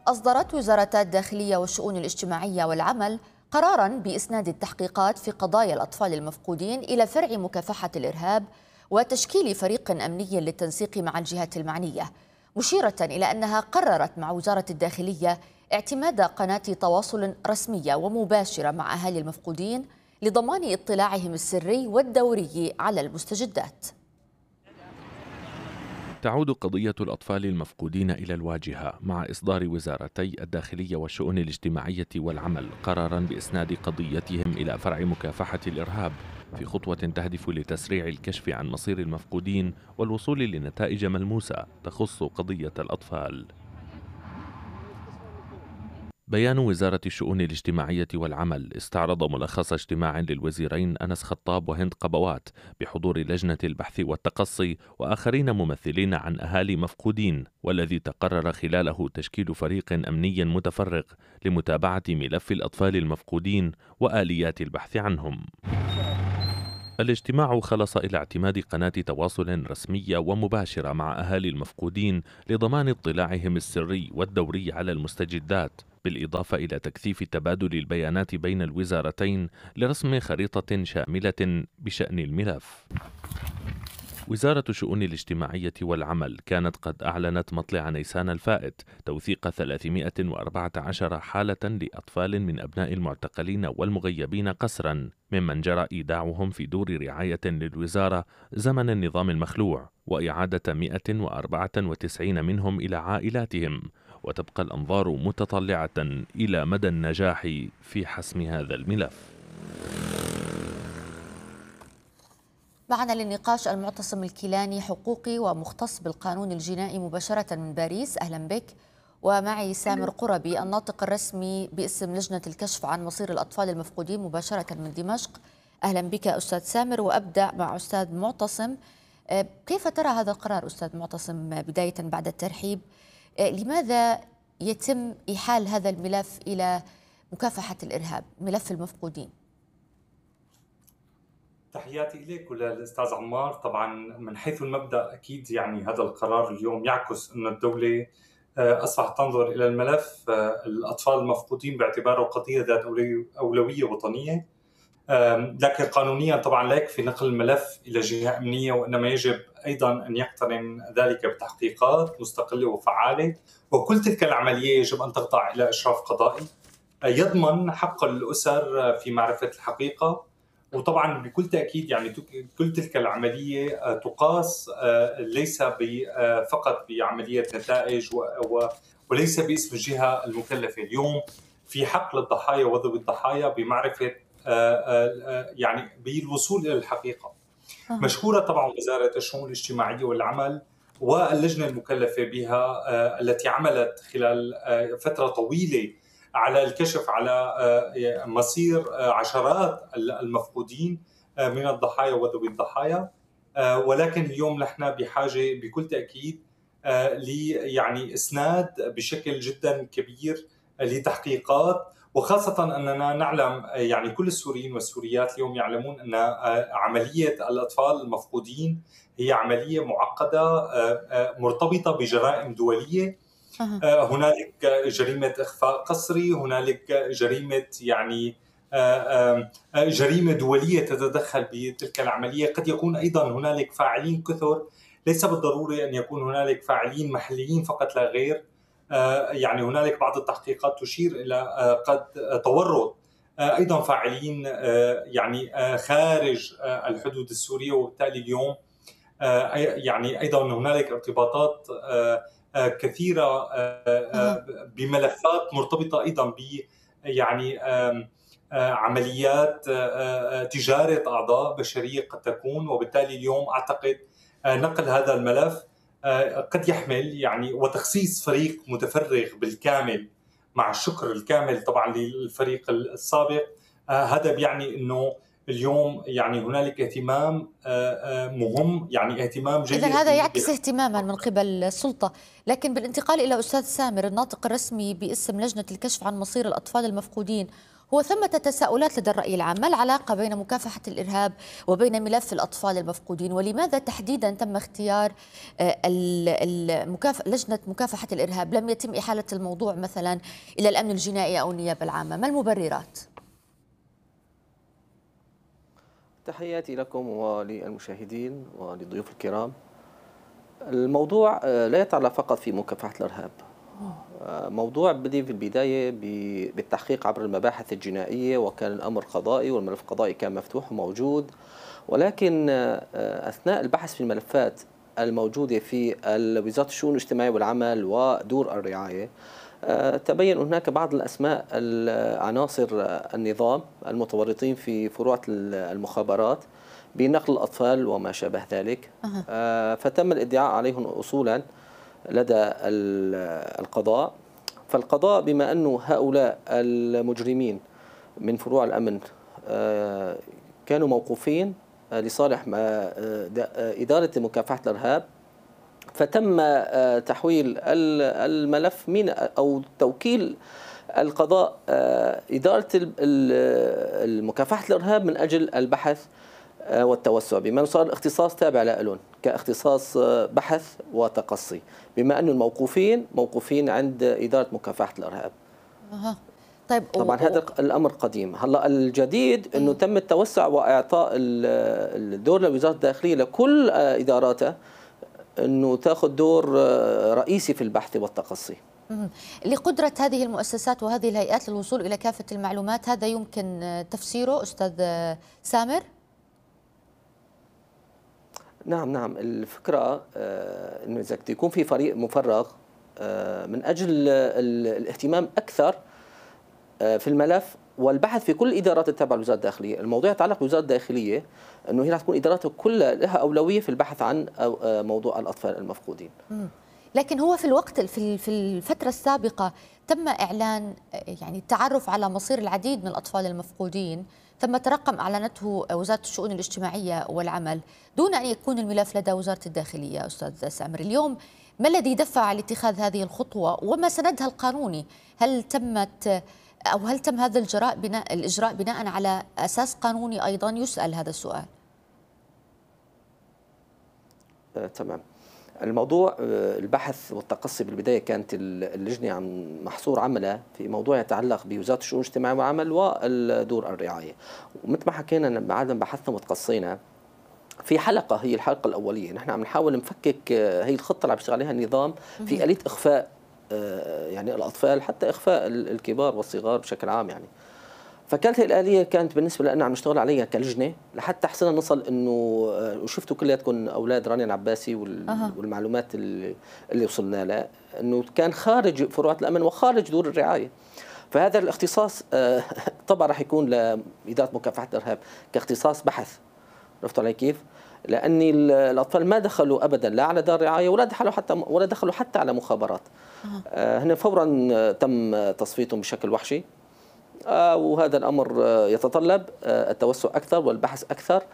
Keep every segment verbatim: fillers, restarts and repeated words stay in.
أصدرت وزارتا الداخلية والشؤون الاجتماعية والعمل قراراً بإسناد التحقيقات في قضايا الأطفال المفقودين إلى فرع مكافحة الإرهاب وتشكيل فريق أمني للتنسيق مع الجهات المعنية، مشيرة إلى أنها قررت مع وزارة الداخلية اعتماد قناة تواصل رسمية ومباشرة مع أهالي المفقودين لضمان اطلاعهم السري والدوري على المستجدات. تعود قضية الأطفال المفقودين إلى الواجهة مع إصدار وزارتي الداخلية والشؤون الاجتماعية والعمل قراراً بإسناد قضيتهم إلى فرع مكافحة الإرهاب في خطوة تهدف لتسريع الكشف عن مصير المفقودين والوصول لنتائج ملموسة تخص قضية الأطفال. بيان وزارة الشؤون الاجتماعية والعمل استعرض ملخص اجتماع للوزيرين أنس خطاب وهند قبوات بحضور لجنة البحث والتقصي وآخرين ممثلين عن أهالي مفقودين، والذي تقرر خلاله تشكيل فريق أمني متفرغ لمتابعة ملف الأطفال المفقودين وآليات البحث عنهم. الاجتماع خلص إلى اعتماد قناة تواصل رسمية ومباشرة مع أهالي المفقودين لضمان اطلاعهم السري والدوري على المستجدات، بالإضافة إلى تكثيف تبادل البيانات بين الوزارتين لرسم خريطة شاملة بشأن الملف. وزارة الشؤون الاجتماعية والعمل كانت قد أعلنت مطلع نيسان الفائت توثيق ثلاثمائة وأربعة عشر حالة لأطفال من أبناء المعتقلين والمغيبين قسرا ممن جرى إيداعهم في دور رعاية للوزارة زمن النظام المخلوع، وإعادة مئة وأربعة وتسعين منهم إلى عائلاتهم، وتبقى الأنظار متطلعة إلى مدى النجاح في حسم هذا الملف. معنا للنقاش المعتصم الكيلاني، حقوقي ومختص بالقانون الجنائي مباشرة من باريس. أهلا بك. ومعي سامر قربي، الناطق الرسمي باسم لجنة الكشف عن مصير الأطفال المفقودين مباشرة من دمشق. أهلا بك أستاذ سامر، وأبدأ مع أستاذ معتصم. كيف ترى هذا القرار أستاذ معتصم بداية بعد الترحيب؟ لماذا يتم إحال هذا الملف إلى مكافحة الإرهاب، ملف المفقودين؟ تحياتي إليك وللأستاذ عمار. طبعا من حيث المبدأ أكيد يعني هذا القرار اليوم يعكس أن الدولة أصبحت تنظر إلى الملف الأطفال المفقودين باعتباره قضية ذات أولوية وطنية، لكن قانونيا طبعا لا يكفي نقل الملف إلى جهة أمنية، وإنما يجب أيضا أن يقترن ذلك بتحقيقات مستقلة وفعالة، وكل تلك العملية يجب أن تخضع إلى إشراف قضائي يضمن حق الأسر في معرفة الحقيقة. وطبعا بكل تأكيد يعني كل تلك العملية تقاس ليس فقط بعملية نتائج وليس باسم الجهة المكلفة. اليوم في حق للضحايا وذوي الضحايا بمعرفة يعني بالوصول إلى الحقيقة. مشكورة طبعا وزارة الشؤون الاجتماعية والعمل واللجنة المكلفة بها التي عملت خلال فترة طويلة على الكشف على مصير عشرات المفقودين من الضحايا وذوي الضحايا، ولكن اليوم نحن بحاجة بكل تأكيد لي يعني إسناد بشكل جدا كبير لتحقيقات، وخاصة أننا نعلم يعني كل السوريين والسوريات اليوم يعلمون أن عملية الأطفال المفقودين هي عملية معقدة مرتبطة بجرائم دولية. هنالك جريمة إخفاء قسري، هنالك جريمة يعني جريمة دولية تتدخل بتلك العملية، قد يكون أيضا هنالك فاعلين كثر، ليس بالضروري أن يكون هنالك فاعلين محليين فقط لا غير. يعني هنالك بعض التحقيقات تشير إلى قد تورط أيضا فاعلين يعني خارج الحدود السورية، وبالتالي اليوم يعني أيضا هنالك ارتباطات كثيرة بملفات مرتبطة أيضا ب يعني عمليات تجارة أعضاء بشرية قد تكون، وبالتالي اليوم أعتقد نقل هذا الملف قد يحمل يعني وتخصيص فريق متفرغ بالكامل مع الشكر الكامل طبعا للفريق السابق. هذا بيعني أنه اليوم يعني هنالك اهتمام مهم، يعني اهتمام جيد. إذن هذا يعكس اهتماما من قبل السلطة. لكن بالانتقال إلى أستاذ سامر، الناطق الرسمي باسم لجنة الكشف عن مصير الأطفال المفقودين، هو ثمة تساؤلات لدى الرأي العام، ما العلاقة بين مكافحة الإرهاب وبين ملف الأطفال المفقودين؟ ولماذا تحديدا تم اختيار آه، ال- المكاف... لجنة مكافحة الإرهاب؟ لم يتم إحالة الموضوع مثلا إلى الأمن الجنائي أو النيابة العامة؟ ما المبررات؟ تحياتي لكم وللمشاهدين وللضيوف الكرام. الموضوع آه، لا يتعلق فقط في مكافحة الإرهاب. آه، موضوع بدي في البداية ب- بالتحقيق عبر المباحث الجنائية، وكان الأمر قضائي والملف القضائي كان مفتوح وموجود. ولكن آه، آه، أثناء البحث في الملفات الموجودة في ال- وزارة الشؤون الاجتماعية والعمل ودور الرعاية، آه، تبين هناك بعض الأسماء ال- عناصر آه، النظام المتورطين في فروع المخابرات بنقل الأطفال وما شابه ذلك. أها. آه، فتم الادعاء عليهم أصولا لدى ال- القضاء. فالقضاء بما أنه هؤلاء المجرمين من فروع الأمن آه، كانوا موقوفين آه، لصالح ما- آه، د- آه، إدارة مكافحة الإرهاب، فتم آه، تحويل ال- الملف من أو توكيل القضاء آه، إدارة ال- ال- المكافحة الإرهاب من أجل البحث آه، والتوسع، بما أنه صار اختصاص تابع لهم كاختصاص آه، بحث وتقصي، بما أن الموقوفين موقوفين عند إدارة مكافحة الإرهاب. أها. طيب و... طبعا هذا و... الأمر قديم. هلا الجديد أنه أيوه. تم التوسع وإعطاء ال- الدور لوزارة الداخلية لكل آه، إداراتها أنه تأخذ دور آه، رئيسي في البحث والتقصي. مم. لقدرة هذه المؤسسات وهذه الهيئات للوصول إلى كافة المعلومات، هذا يمكن آه، تفسيره أستاذ آه، سامر؟ نعم نعم الفكرة آه، أنه إذا يكون في فريق مفرغ آه، من أجل ال- الاهتمام أكثر آه، في الملف والبحث في كل الإدارات التابعة لوزارة الداخلية. الموضوع يتعلق بوزارة الداخلية أنه هي راح تكون إداراتها كلها لها أولوية في البحث عن أو- آه، موضوع الأطفال المفقودين. مم. لكن هو في الوقت في ال- في الفترة السابقة تم إعلان آه، يعني التعرف على مصير العديد من الأطفال المفقودين، ثم رقم أعلنته وزارة الشؤون الاجتماعية والعمل دون أن يكون الملف لدى وزارة الداخلية. أستاذ سامر، اليوم ما الذي دفع لاتخاذ هذه الخطوة وما سندها القانوني؟ هل تمت أو هل تم هذا الجراء بناء الإجراء بناء على أساس قانوني؟ أيضا يسأل هذا السؤال. آه، تمام. الموضوع آه، البحث والتقصي بالبداية كانت ال- اللجنة عم محصور عملها في موضوع يتعلق بوزارة الشؤون الاجتماعية والعمل ودور الرعاية. ومثل ما حكينا لما بعد ما بحثنا وتقصينا في حلقة، هي الحلقة الأولية، نحن عم نحاول نفكك آه، هي الخطة اللي عم يشتغل عليها النظام في آلية إخفاء آه، يعني الأطفال، حتى إخفاء ال- الكبار والصغار بشكل عام يعني. فكانت هي الآلية كانت بالنسبة لنا عم نشتغل عليها كلجنة لحتى حسنا نصل إنه آه، وشفتوا كلياتكم أولاد رانيا العباسي وال- أها. والمعلومات اللي, اللي وصلنا لها إنه كان خارج فروعات الأمن وخارج دور الرعاية. فهذا الاختصاص آه، طبعا راح يكون لإدارة مكافحة الإرهاب كاختصاص بحث. عرفتوا علي كيف؟ لأن ال- الأطفال ما دخلوا أبدا لا على دار رعاية ولا دخلوا حتى ولا دخلوا حتى على مخابرات. آه، هن فورا آه، تم تصفيتهم بشكل وحشي. آه، وهذا الأمر آه، يتطلب آه، التوسع أكثر والبحث أكثر.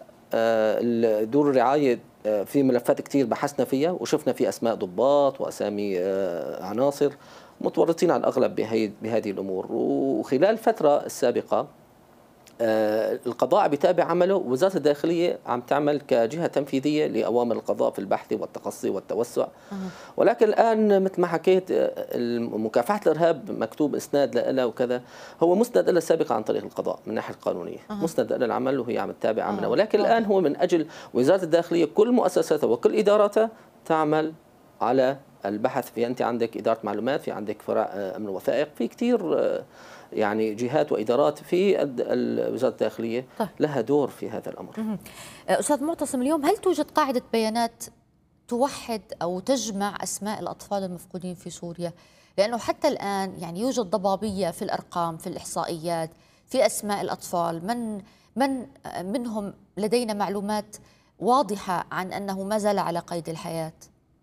آه، دور الرعاية آه، في ملفات كتير بحثنا فيها وشفنا في أسماء ضباط وأسامي آه، عناصر متورطين على الأغلب بهي بهذه الأمور. وخلال الفترة السابقة آه، القضاء بيتابع عمله، ووزارة الداخلية عم تعمل كجهة تنفيذية لأوامر القضاء في البحث والتقصي والتوسع. ولكن الآن مثل ما حكيت آه، مكافحة الإرهاب مكتوب إسناد لها وكذا، هو مسند لها سابقا عن طريق القضاء من الناحية القانونية، أه. مسند لها العمل وهي عم تتابع عملها. أه. ولكن أه. الآن هو من أجل وزارة الداخلية كل مؤسساتها وكل إداراتها تعمل على البحث. في أنت عندك إدارة معلومات، في عندك فرع آه، أمن وثائق، في كتير آه، يعني جهات وإدارات في ال- ال- وزارة الداخلية طيب. لها دور في هذا الأمر. مهم. أستاذ معتصم، اليوم هل توجد قاعدة بيانات توحد أو تجمع أسماء الأطفال المفقودين في سوريا؟ لأنه حتى الآن يعني يوجد ضبابية في الأرقام، في الإحصائيات، في أسماء الأطفال، من من منهم لدينا معلومات واضحة عن أنه ما زال على قيد الحياة.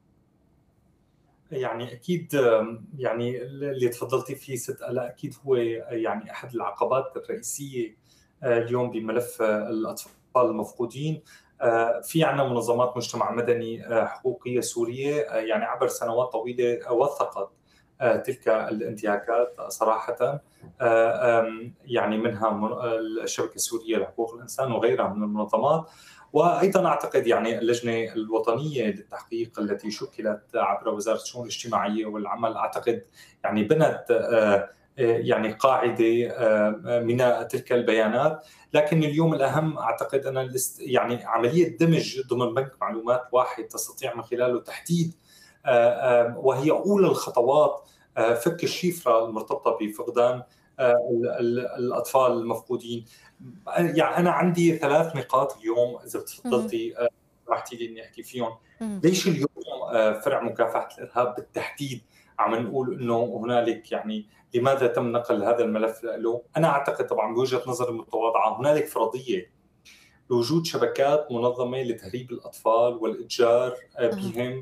يعني اكيد يعني اللي تفضلتي فيه ست آلاء اكيد هو يعني احد العقبات الرئيسيه اليوم بملف الاطفال المفقودين. في عندنا منظمات مجتمع مدني حقوقيه سوريه يعني عبر سنوات طويله وثقت تلك الانتهاكات صراحة، يعني منها الشبكة السورية لحقوق الإنسان وغيرها من المنظمات. وأيضا أعتقد يعني اللجنة الوطنية للتحقيق التي شكلت عبر وزارة الشؤون الاجتماعية والعمل، أعتقد يعني بنت يعني قاعدة من تلك البيانات. لكن اليوم الأهم أعتقد أن يعني عملية دمج ضمن بنك معلومات واحد تستطيع من خلاله تحديد، وهي أولى الخطوات، فك الشفرة المرتبطة بفقدان الأطفال المفقودين. يعني أنا عندي ثلاث نقاط اليوم إذا تفضلتي سمحتي لي إني أحكي فيهم. ليش اليوم فرع مكافحة الإرهاب بالتحديد عم نقول إنه هنالك يعني لماذا تم نقل هذا الملف له؟ أنا أعتقد طبعا بوجهة نظري المتواضعة هنالك فرضية بوجود شبكات منظمة لتهريب الأطفال والإتجار بهم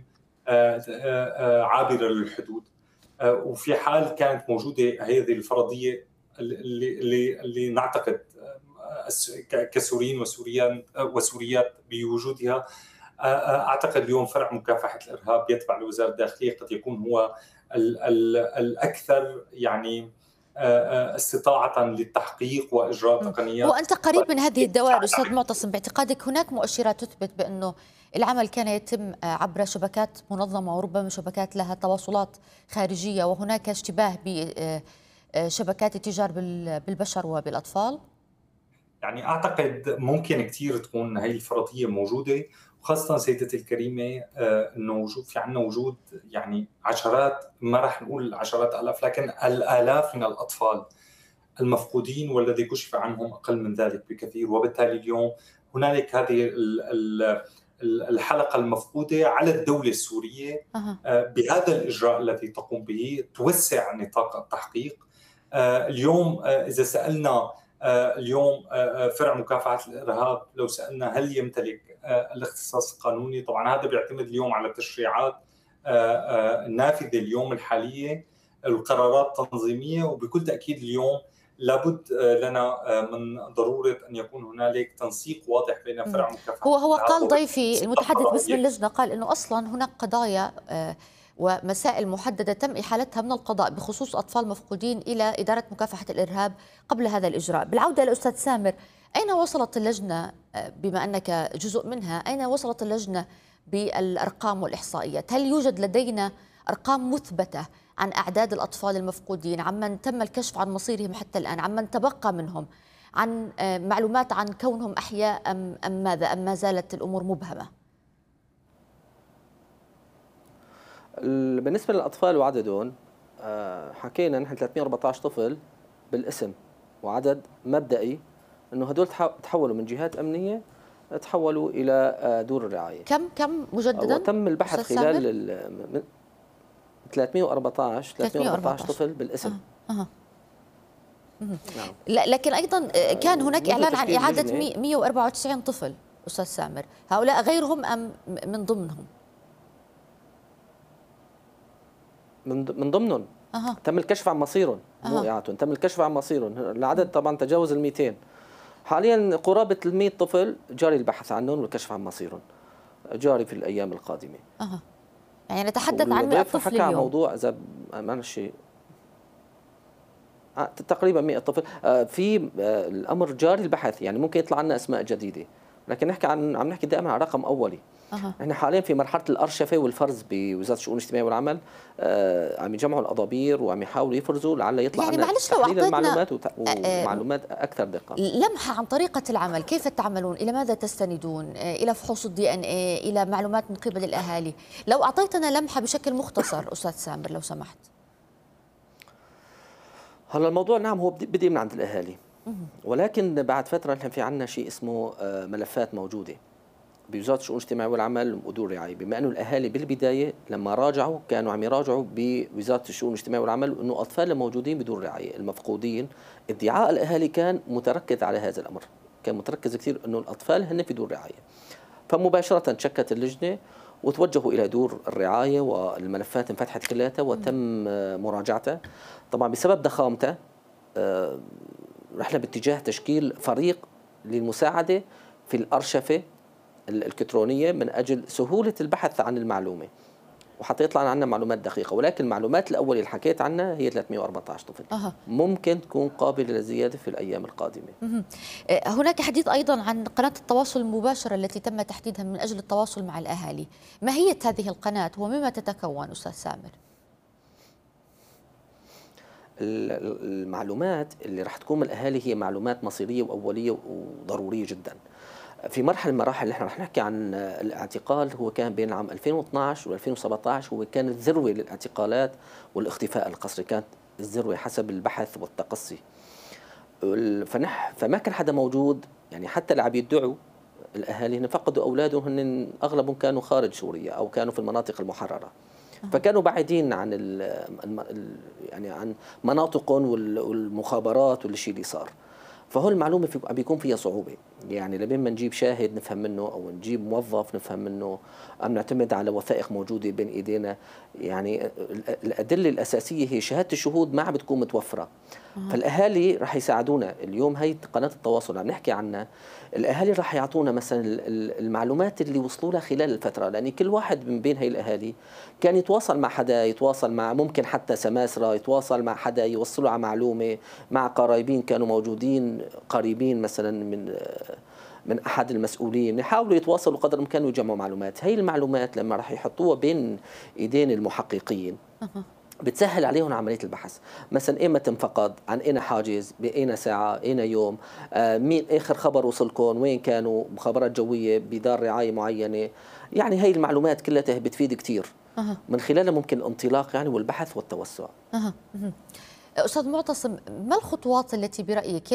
عابرة للحدود. وفي حال كانت موجودة هذه الفرضية اللي, اللي, اللي نعتقد كسوريين وسوريان وسوريات بوجودها، أعتقد اليوم فرع مكافحة الإرهاب يتبع لوزارة الداخلية قد يكون هو ال ال الأكثر يعني استطاعة للتحقيق وإجراء تقنيات. وأنت قريب من هذه الدوائر أستاذ معتصم، باعتقادك هناك مؤشرات تثبت بأنه العمل كان يتم عبر شبكات منظمة وربما شبكات لها تواصلات خارجية، وهناك اشتباه بشبكات التجار بالبشر وبالأطفال؟ يعني أعتقد ممكن كتير تكون هاي الفرضية موجودة، وخاصة سيدتي الكريمة أنه وجود في عنا وجود يعني عشرات، ما رح نقول عشرات آلاف، لكن الآلاف من الأطفال المفقودين والذي كشف عنهم أقل من ذلك بكثير. وبالتالي اليوم هنالك هذه الحلقة المفقودة على الدولة السورية بهذا الإجراء الذي تقوم به توسع نطاق التحقيق. اليوم إذا سألنا اليوم فرع مكافحة الإرهاب، لو سألنا هل يمتلك الاختصاص القانوني، طبعا هذا بيعتمد اليوم على التشريعات النافذة اليوم الحالية، القرارات التنظيمية، وبكل تأكيد اليوم لابد لنا من ضرورة أن يكون هنالك تنسيق واضح بين فرع مكافحة. هو هو قال ضيفي المتحدث باسم اللجنة، قال أنه أصلا هناك قضايا ومسائل محددة تم إحالتها من القضاء بخصوص أطفال مفقودين إلى إدارة مكافحة الإرهاب قبل هذا الإجراء. بالعودة للأستاذ سامر، أين وصلت اللجنة بما أنك جزء منها؟ أين وصلت اللجنة بالأرقام والإحصائيات؟ هل يوجد لدينا أرقام مثبتة عن أعداد الأطفال المفقودين، عمن تم الكشف عن مصيرهم حتى الآن، عمن تبقى منهم، عن معلومات عن كونهم أحياء أم, أم ماذا، أم ما زالت الأمور مبهمة؟ بالنسبة للأطفال وعددهم، حكينا نحن ثلاثمئة وأربعة عشر طفل بالاسم وعدد مبدئي، أنه هدول تحولوا من جهات أمنية تحولوا إلى دور الرعاية. كم كم مجددا؟ وتم البحث خلال ثلاثمئة وأربعة عشر ثلاثمئة وأربعة عشر طفل بالاسم. أه. أه. نعم. لكن أيضا كان هناك إعلان عن إعادة مئة وأربعة وتسعين طفل أستاذ سامر، هؤلاء غيرهم أم من ضمنهم؟ من ضمنهم. أه. تم الكشف عن مصيرهم، مو إعادتهم، تم الكشف عن مصيرهم. العدد طبعا تجاوز ال مئتين. حاليا قرابة ال مئة طفل جاري البحث عنهم والكشف عن مصيرهم جاري في الأيام القادمة. أه. يعني نتحدث عن مئة طفل اليوم. حكى عن موضوع إذا ما شيء تقريبا مئة طفل. في الأمر جاري البحث، يعني ممكن يطلع لنا أسماء جديدة، لكن نحكي عن عم نحكي دائما عن رقم أولي. أه. احنا حاليا في مرحله الارشفه والفرز بوزاره الشؤون الاجتماعيه والعمل، آه عم يجمعوا الاضابير وعم يحاولوا يفرزوا لعل يطلع يعني لنا معلش لو اعطيتنا المعلومات وت... ومعلومات اكثر دقه. لمحه عن طريقه العمل، كيف تعملون؟ الى ماذا تستندون؟ الى فحوص الدي ان اي، الى معلومات من قبل الاهالي؟ لو اعطيتنا لمحه بشكل مختصر استاذ سامر لو سمحت. هلا الموضوع نعم هو بدي من عند الاهالي، ولكن بعد فتره نحن في عندنا شيء اسمه ملفات موجوده بوزارة الشؤون الاجتماعية والعمل ودور الرعاية، بما أنه الأهالي بالبداية لما راجعوا كانوا عم يراجعوا بوزارة الشؤون الاجتماعية والعمل أنه أطفال الموجودين بدور الرعاية المفقودين، ادعاء الأهالي كان متركز على هذا الأمر، كان متركز كثير أنه الأطفال هن في دور الرعاية. فمباشرة تشكلت اللجنة وتوجهوا إلى دور الرعاية والملفات انفتحت كلها وتم مراجعتها. طبعا بسبب ضخامتها رحنا باتجاه تشكيل فريق للمساعدة في الأرشفة الإلكترونية من أجل سهولة البحث عن المعلومة. وحتى يطلع عنا معلومات دقيقة، ولكن المعلومات الأولية اللي حكيت عنها هي ثلاثمئة وأربعة عشر طفل. أه. ممكن تكون قابلة للزيادة في الأيام القادمة. مه. هناك حديث أيضا عن قناة التواصل المباشرة التي تم تحديدها من أجل التواصل مع الأهالي. ماهية هذه القناة ومما تتكون أستاذ سامر؟ المعلومات اللي راح تكون من الأهالي هي معلومات مصيرية وأولية وضرورية جدا. في مرحلة من المراحل اللي احنا رح نحكي عن الاعتقال، هو كان بين عام ألفين واثني عشر و ألفين وسبعة عشر، هو كان الذروة للاعتقالات والاختفاء القسري، كانت الذروة حسب البحث والتقصي. فنح فما كان حدا موجود، يعني حتى اللي عم يدعوا الأهالي هن فقدوا أولادهم، هن أغلبهم كانوا خارج سوريا أو كانوا في المناطق المحررة، فكانوا بعيدين عن ال يعني عن مناطقهم والمخابرات والشيء اللي صار. فهو المعلومة في بيكون فيها صعوبة، يعني لما نجيب شاهد نفهم منه أو نجيب موظف نفهم منه، أم نعتمد على وثائق موجودة بين إيدينا. يعني الأدلة الأساسية هي شهادة الشهود ما عم بتكون متوفرة. فالأهالي رح يساعدونا اليوم، هي قناة التواصل عم نحكي عنها، الأهالي رح يعطونا مثلا المعلومات اللي وصلوا لها خلال الفترة، لأن كل واحد من بين هاي الأهالي كان يتواصل مع حدا، يتواصل مع ممكن حتى سماسرة، يتواصل مع حدا يوصله على معلومة، مع قرايبين كانوا موجودين قريبين مثلا من من أحد المسؤولين، يحاولوا يتواصلوا قدر الإمكان ويجمعوا معلومات. هاي المعلومات لما رح يحطوها بين إيدين المحققين بتسهل عليهم عملية البحث. مثلا إيه متن فقد، عن أين حاجز، بأين ساعة، أين يوم، آه مين آخر خبر وصلكم، وين كانوا، مخابرات جوية بدار رعاية معينة. يعني هاي المعلومات كلها بتفيد كتير، من خلالها ممكن الانطلاق يعني والبحث والتوسع. أه. أستاذ معتصم، ما الخطوات التي برأيك